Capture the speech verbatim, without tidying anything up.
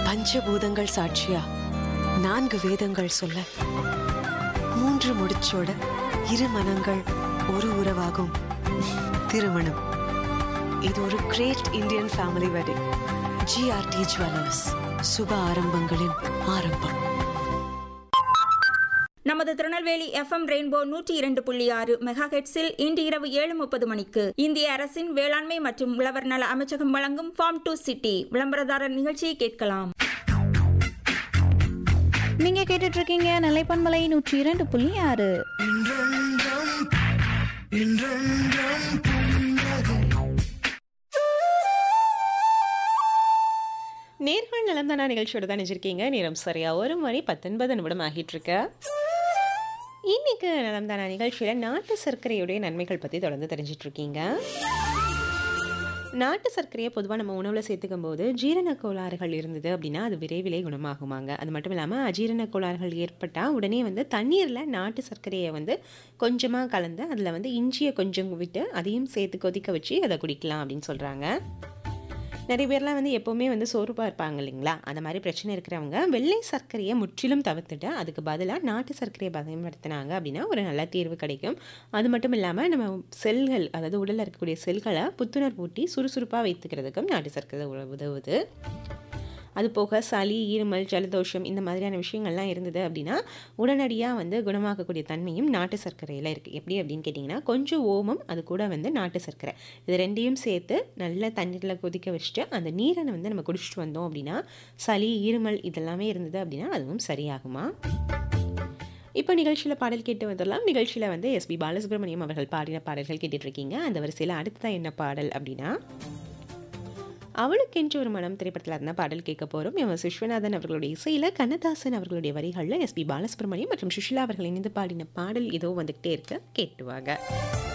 பஞ்சபூதங்கள் சாட்சியா நான்கு வேதங்கள் சொல்ல மூன்று முடிச்சோட இரு மனங்கள் ஒரு உறவாகும் திருமணம். இது ஒரு great Indian family wedding. GRT jewellers, சுப ஆரம்பங்களின் ஆரம்பம். நமது திருநெல்வேலி எஃப்எம் ரெயின்போ நூற்றி இரண்டு புள்ளி ஆறு மெகா ஹெட்ஸில் இன்று இரவு ஏழு முப்பது மணிக்கு இந்திய அரசின் வேளாண்மை மற்றும் உழவர் நல அமைச்சகம் வழங்கும் ஃபார்ம் டு சிட்டி விளம்பரதாரர் நிகழ்ச்சியை கேட்கலாம். நீங்க கேட்டுட்டு இருக்கீங்க நிலைப்பன்மலை நூற்றி இரண்டு புள்ளி ஆறு. நேர்கள் நலம்தானா நிகழ்ச்சியோட தான் நினைச்சிருக்கீங்க. நேரம் சரியா ஒரு மணி பத்தொன்பது நிமிடம் ஆகிட்டு இருக்க. இன்னைக்கு நலம்தானா நிகழ்ச்சியில நாட்டு சர்க்கரையுடைய நன்மைகள் பத்தி தொடர்ந்து தெரிஞ்சிட்டு இருக்கீங்க. நாட்டு சர்க்கரையை பொதுவாக நம்ம உணவில் சேர்த்துக்கும் போது ஜீரண கோளாறுகள் இருந்தது அப்படின்னா அது விரைவிலே குணமாகுமாங்க. அது மட்டும் இல்லாமல் அஜீரண கோளாறுகள் ஏற்பட்டால் உடனே வந்து தண்ணீரில் நாட்டு சர்க்கரையை வந்து கொஞ்சமாக கலந்து அதில் வந்து இஞ்சியை கொஞ்சம் விட்டு அதையும் சேர்த்து கொதிக்க வச்சு அதை குடிக்கலாம் அப்படின்னு சொல்கிறாங்க. நிறைய பேர்லாம் வந்து எப்போவுமே வந்து சோர்வாக இருப்பாங்க இல்லைங்களா, அந்த மாதிரி பிரச்சனை இருக்கிறவங்க வெள்ளை சர்க்கரையை முற்றிலும் தவிர்த்துட்டு அதுக்கு பதிலாக நாட்டு சர்க்கரையை பயன்படுத்தினாங்க அப்படின்னா ஒரு நல்ல தீர்வு கிடைக்கும். அது மட்டும் இல்லாமல் நம்ம செல்கள், அதாவது உடலில் இருக்கக்கூடிய செல்களை புத்துணர்வு ஊட்டி சுறுசுறுப்பாக வைத்துக்கிறதுக்கும் நாட்டு சர்க்கரை உதவுது. அது போக சளி, இருமல், ஜலதோஷம் இந்த மாதிரியான விஷயங்கள்லாம் இருந்தது அப்படின்னா உடனடியாக வந்து குணமாக்கக்கூடிய தன்மையும் நாட்டு சர்க்கரையில் இருக்குது. எப்படி அப்படின்னு கேட்டிங்கன்னா கொஞ்சம் ஓமம், அது கூட வந்து நாட்டு சர்க்கரை, இது ரெண்டையும் சேர்த்து நல்ல தண்ணீரில் கொதிக்க வச்சுட்டு அந்த நீரை வந்து நம்ம குடிச்சிட்டு வந்தோம் அப்படின்னா சளி, இருமல் இதெல்லாமே இருந்தது அப்படின்னா அதுவும் சரியாகுமா. இப்போ நிகழ்ச்சியில் பாடல் கேட்டு வந்துடலாம். நிகழ்ச்சியில் வந்து எஸ்பி பாலசுப்ரமணியம் அவர்கள் பாடின பாடல்கள் கேட்டுட்ருக்கீங்க. அந்த வரிசையில் அடுத்ததான் என்ன பாடல் அப்படின்னா அவளுக்கென்று ஒரு மனம் திரைப்படத்தில் இருந்த பாடல் கேட்க போகிறோம். எம் எஸ் விஸ்வநாதன் அவர்களுடைய இசையில் கண்ணதாசன் அவர்களுடைய வரிகளில் எஸ்பி பாலசுப்ரமணியம் மற்றும் சுஷிலா அவர்கள் இணைந்து பாடின பாடல் இதோ வந்துகிட்டே இருக்க கேட்டுவாங்க.